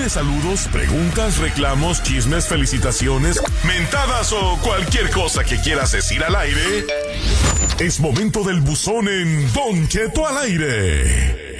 ¿Quieres saludos, preguntas, reclamos, chismes, felicitaciones, mentadas o cualquier cosa que quieras decir al aire? Es momento del buzón en Don Cheto al aire.